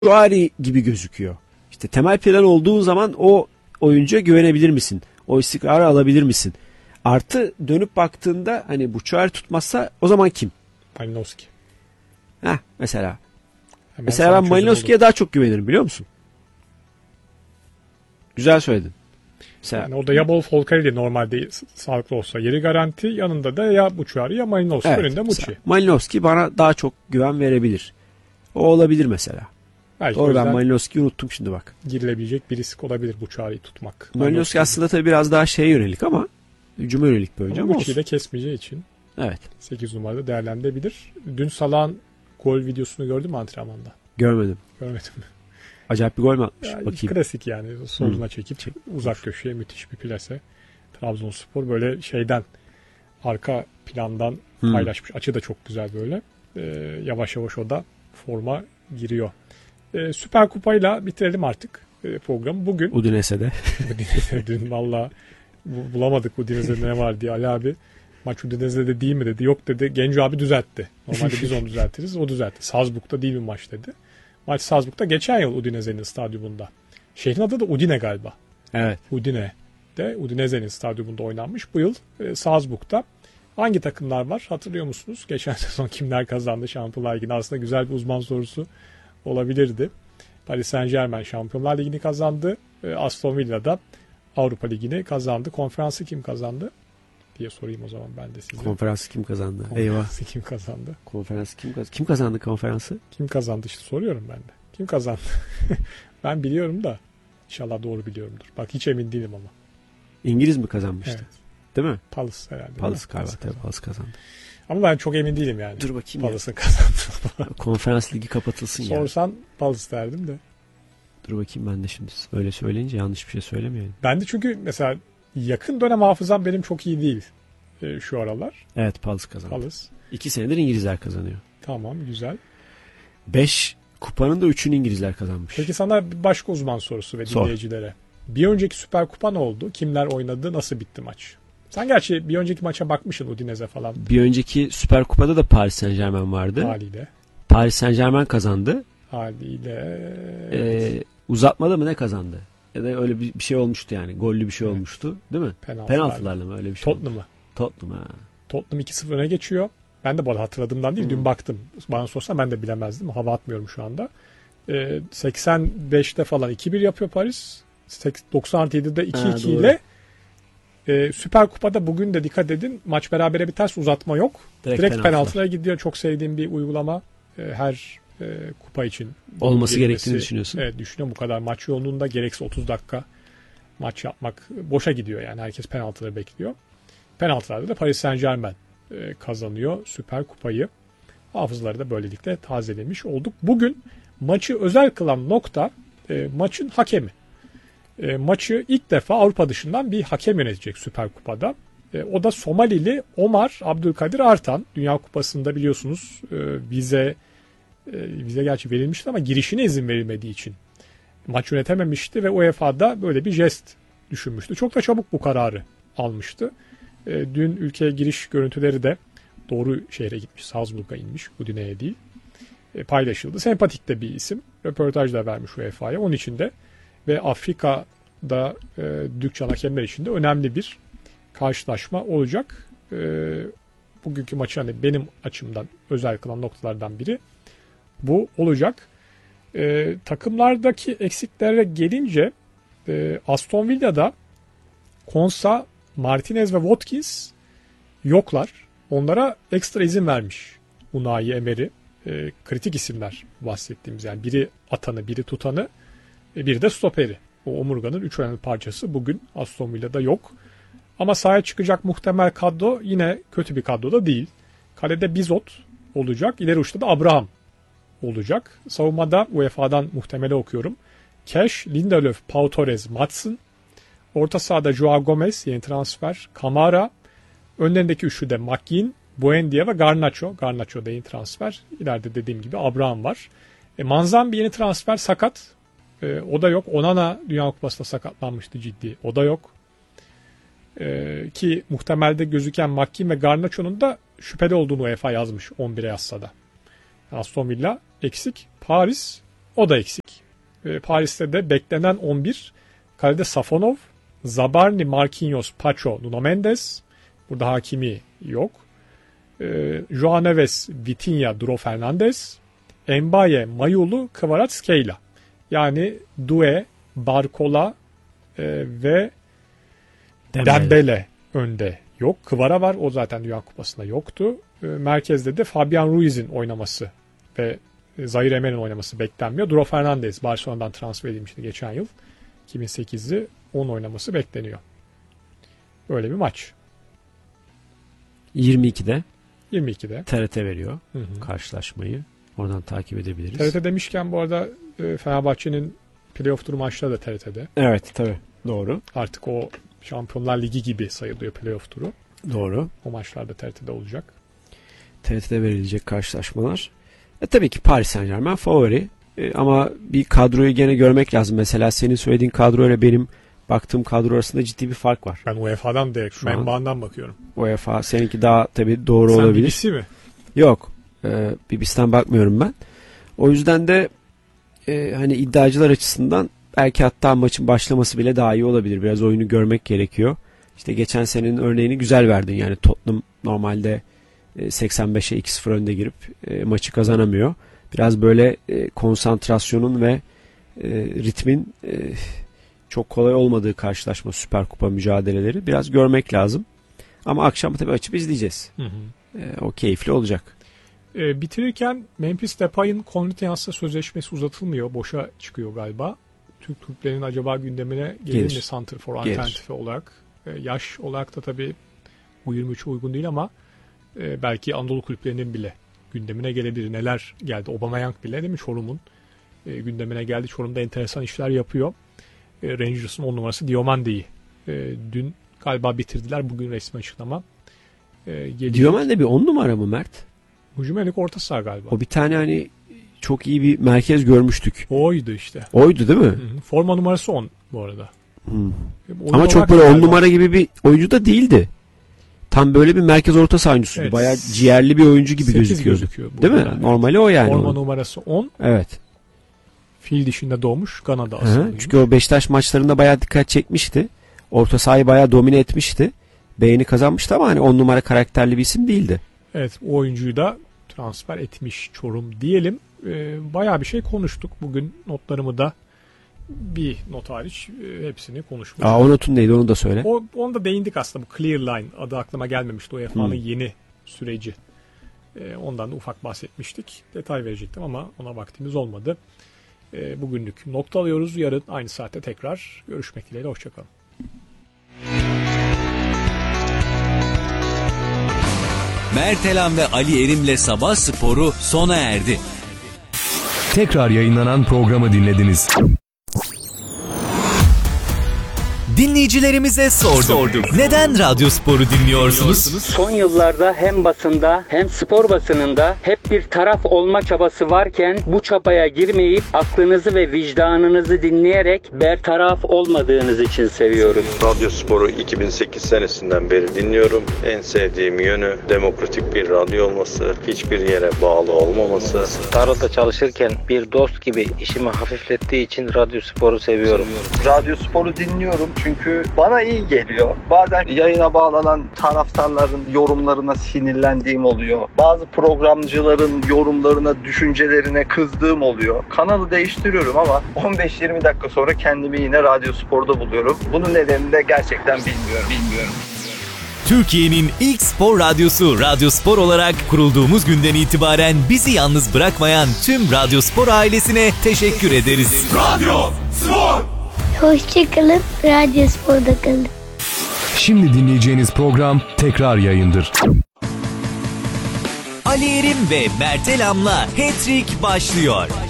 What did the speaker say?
Batshuayi gibi gözüküyor. İşte temel plan olduğu zaman o oyuncuya güvenebilir misin? O istikrarı alabilir misin? Artı dönüp baktığında hani Batshuayi tutmazsa o zaman kim? Malinowski. Mesela. Hemen Mesela ben Malinowski'ye daha çok güvenirim, biliyor musun? Güzel söyledin. Mesela, yani o da ya Bol Folcari normalde sağlıklı olsa yeri garanti, yanında da ya Batshuayi ya Malinowski, evet, önünde Muçi. Malinowski bana daha çok güven verebilir. O olabilir mesela. Belki doğru, ben Malinowski'yi unuttum şimdi bak. Girilebilecek bir risk olabilir Batshuayi'yi tutmak. Malinowski aslında tabii biraz daha şeye yönelik ama hücuma yönelik bir oyuncu ama Muçi'yi de kesmeyeceği için evet. 8 numarada değerlendirilebilir. Dün Salah'ın gol videosunu gördün mü antrenmanda? Görmedim. Görmedim mi? Acayip bir gol mü atmış? Yani bakayım. Klasik yani. Soluna çekip uzak köşeye müthiş bir plase. Trabzonspor böyle şeyden, arka plandan paylaşmış. Açı da çok güzel böyle. Yavaş yavaş o da forma giriyor. Süper Kupa'yla bitirelim artık programı. Bugün Udinese'de. dün valla bulamadık Udinese'de ne var diye Ali abi. Maç Udinese'de değil mi dedi. Yok dedi. Genco abi düzeltti. Normalde biz onu düzeltiriz. O düzeltti. Salzburg'da değil bir maç dedi. Maç Salzburg'da geçen yıl Udinese'nin stadyumunda. Şehrin adı da Udine galiba. Evet. Udine'de Udinese'nin stadyumunda oynanmış. Bu yıl Salzburg'da. Hangi takımlar var hatırlıyor musunuz? Geçen sezon kimler kazandı Şampiyonlar Ligi'ni? Aslında güzel bir uzman sorusu olabilirdi. Paris Saint-Germain Şampiyonlar Ligi'ni kazandı. Aston Villa'da Avrupa Ligi'ni kazandı. Konferansı kim kazandı diye sorayım o zaman ben de size. Konferansı kim kazandı? Konferansı kim kazandı? Konferansı kim kazandı? Kim kazandı konferansı? Kim kazandı işte soruyorum ben de. Kim kazandı? Ben biliyorum da inşallah doğru biliyorumdur. Bak hiç emin değilim ama. İngiliz mi kazanmıştı? Evet. Değil mi? Palace herhalde. Palace galiba. Palace kazandı. Ama ben çok emin değilim yani. Dur bakayım Palace'ın kazandı. Konferans ligi kapatılsın ya. Sorsan Palace derdim de. Dur bakayım ben de şimdi öyle söyleyince yanlış bir şey söylemiyorum. Ben de çünkü mesela yakın dönem hafızam benim çok iyi değil şu aralar. Evet, Palace kazandı. Palace. 2 senedir İngilizler kazanıyor. Tamam, güzel. 5 kupanın da 3'ünü İngilizler kazanmış. Peki sana bir başka uzman sorusu ve dinleyicilere. Bir önceki Süper Kupa ne oldu? Kimler oynadı? Nasıl bitti maç? Sen gerçi bir önceki maça bakmışsın Udinese falan. Bir önceki Süper Kupa'da da Paris Saint-Germain vardı. Haliyle. Paris Saint-Germain kazandı. Haliyle. Uzatmada mı ne kazandı? Ya da öyle bir şey olmuştu yani. Gollü bir şey olmuştu. Değil mi? Penaltılarla mı öyle bir şey? Tottenham ha. Tottenham 2-0 öne geçiyor. Ben de bu arada hatırladığımdan değil. Dün baktım. Bana sorsan ben de bilemezdim. Hava atmıyorum şu anda. 85'te falan 2-1 yapıyor Paris. 97'de 2-2 ile Süper Kupa'da bugün de dikkat edin. Maç berabere biterse uzatma yok. Direkt penaltılara gidiyor. Çok sevdiğim bir uygulama. Her kupa için. Olması gerektiğini düşünüyorsun. Evet, düşünüyorum. Bu kadar maç yoğunluğunda gerekse 30 dakika maç yapmak boşa gidiyor yani. Herkes penaltıları bekliyor. Penaltılarda da Paris Saint-Germain kazanıyor Süper Kupayı. Hafızları da böylelikle tazelemiş olduk. Bugün maçı özel kılan nokta maçın hakemi. Maçı ilk defa Avrupa dışından bir hakem yönetecek Süper Kupa'da. O da Somalili Omar Abdülkadir Artan. Dünya Kupası'nda biliyorsunuz vize gerçi verilmişti ama girişine izin verilmediği için maç yönetememişti ve UEFA'da böyle bir jest düşünmüştü. Çok da çabuk bu kararı almıştı. Dün ülkeye giriş görüntüleri de doğru şehre gitmiş, Salzburg'a inmiş, Udine'ye değil. Paylaşıldı. Sempatik de bir isim. Röportaj da vermiş UEFA'ya. Onun için de ve Afrika'da Dükçan hakemler için de önemli bir karşılaşma olacak. Bugünkü maçı hani benim açımdan özel kılan noktalardan biri bu olacak. Takımlardaki eksiklere gelince Aston Villa'da Konsa, Martinez ve Watkins yoklar. Onlara ekstra izin vermiş Unai Emery. Kritik isimler bahsettiğimiz yani biri atanı, biri tutanı, biri de stoperi. O omurganın 3 önemli parçası bugün Aston Villa'da yok. Ama sahaya çıkacak muhtemel kadro yine kötü bir kadro da değil. Kalede Bizot olacak. İleri uçta da Abraham olacak. Savunmada UEFA'dan muhtemele okuyorum. Cash, Lindelöf, Pau Torres, Maatsen. Orta sahada Joao Gomez, yeni transfer. Kamara. Önlerindeki üçlü de McGinn, Buendia ve Garnacho. Garnacho da yeni transfer. İleride dediğim gibi Abraham var. Manzambi yeni transfer sakat. O da yok. Onana Dünya Kupası'nda sakatlanmıştı ciddi. O da yok. Ki muhtemelde gözüken McGinn ve Garnacho'nun da şüpheli olduğunu UEFA yazmış 11'e yazsa da. Aston Villa eksik. Paris O da eksik. Paris'te de beklenen 11. Kalede Safonov, Zabarni, Marquinhos, Pacho, Nuno Mendes. Burada Hakimi yok. João Neves, Vitinha, Duro Fernandes. Mbaye, Mayulu, Kvaratskhelia. Yani Due, Barcola ve Dembele önde yok. Kvara var. O zaten Dünya Kupası'nda yoktu. Merkezde de Fabian Ruiz'in oynaması ve Zaire Emery'nin oynaması beklenmiyor. Duro Fernandes Barcelona'dan transfer edilmişti geçen yıl. 2008'de onun oynaması bekleniyor. Böyle bir maç. 22'de 22'de. TRT veriyor karşılaşmayı. Oradan takip edebiliriz. TRT demişken bu arada Fenerbahçe'nin playoff turu maçları da TRT'de. Evet tabii. Doğru. Artık o Şampiyonlar Ligi gibi sayılıyor playoff turu. Doğru. O maçlar da TRT'de olacak. TRT'de verilecek karşılaşmalar. Tabii ki Paris Saint-Germain favori. Ama bir kadroyu gene görmek lazım. Mesela senin söylediğin kadroyla benim baktığım kadro arasında ciddi bir fark var. Ben UEFA'dan direkt şu menbaandan bakıyorum. UEFA seninki daha tabii doğru Sen olabilir. BBC mi? Yok. BBC'den bakmıyorum ben. O yüzden de hani iddiacılar açısından belki hatta maçın başlaması bile daha iyi olabilir. Biraz oyunu görmek gerekiyor. İşte geçen senenin örneğini güzel verdin. Yani Tottenham normalde 85'e 2-0 önde girip maçı kazanamıyor. Biraz böyle konsantrasyonun ve ritmin çok kolay olmadığı karşılaşma, Süper Kupa mücadeleleri biraz görmek lazım. Ama akşam tabii açıp izleyeceğiz. O keyifli olacak. Bitirirken Memphis Depay'ın Corinthians'la sözleşmesi uzatılmıyor. Boşa çıkıyor galiba. Türk kulüplerinin acaba gündemine gelir mi santrfor alternatifi olarak? Yaş olarak da tabii U23'e uygun değil ama belki Anadolu kulüplerinin bile gündemine gelebilir. Neler geldi? Aubameyang bile değil mi Çorum'un gündemine geldi. Çorum'da enteresan işler yapıyor. Rangers'ın 10 numarası Diomande'yi dün galiba bitirdiler. Bugün resmi açıklama. Diomande bir 10 numara mı Mert? Hücum yönelik orta saha galiba. O bir tane hani çok iyi bir merkez görmüştük. Oydu işte. Oydu değil mi? Hı-hı. Forma numarası 10 bu arada. Ama çok böyle 10 numara gibi bir oyuncu da değildi. Tam böyle bir merkez orta saha oyuncusuydu. Evet. Bayağı ciğerli bir oyuncu gibi gözüküyordu. Değil mi? Yani. Normali o yani. Forma numarası 10. Evet. Fil dişinde doğmuş. Gana'da aslında. Çünkü o Beşiktaş maçlarında bayağı dikkat çekmişti. Orta sahayı bayağı domine etmişti. Beğeni kazanmıştı ama hani 10 numara karakterli bir isim değildi. Evet, o oyuncuyu da transfer etmiş Çorum diyelim. Bayağı bir şey konuştuk. Bugün notlarımı da bir not hariç hepsini konuşmuştuk. O notun neydi onu da söyle. Onu da değindik aslında. Bu Clear Line adı aklıma gelmemişti. UEFA'nın yeni süreci. Ondan da ufak bahsetmiştik. Detay verecektim ama ona vaktimiz olmadı. Bugünlük nokta alıyoruz. Yarın aynı saatte tekrar görüşmek dileğiyle. Hoşçakalın. Mert Elan ve Ali Erim'le Sabah Sporu sona erdi. Tekrar yayınlanan programı dinlediniz. Dinleyicilerimize sorduk. Neden Radyo Sporu dinliyorsunuz? Son yıllarda hem basında hem spor basınında hep bir taraf olma çabası varken bu çabaya girmeyip aklınızı ve vicdanınızı dinleyerek bertaraf olmadığınız için seviyoruz. Radyo Sporu 2008 senesinden beri dinliyorum. En sevdiğim yönü demokratik bir radyo olması, hiçbir yere bağlı olmaması. Tarlada çalışırken bir dost gibi işimi hafiflettiği için Radyo Sporu seviyorum. Radyo Sporu dinliyorum çünkü bana iyi geliyor. Bazen yayına bağlanan taraftarların yorumlarına sinirlendiğim oluyor. Bazı programcıların yorumlarına, düşüncelerine kızdığım oluyor. Kanalı değiştiriyorum ama 15-20 dakika sonra kendimi yine Radyo Spor'da buluyorum. Bunun nedenini de gerçekten bilmiyorum. Türkiye'nin ilk spor radyosu Radyo Spor olarak kurulduğumuz günden itibaren bizi yalnız bırakmayan tüm Radyo Spor ailesine teşekkür ederiz. Radyo Spor! Hoşçakalın, Radyo Spor'da kalın. Şimdi dinleyeceğiniz program tekrar yayındır. Ali Erim ve Mert Elam'la Hat-Trick başlıyor.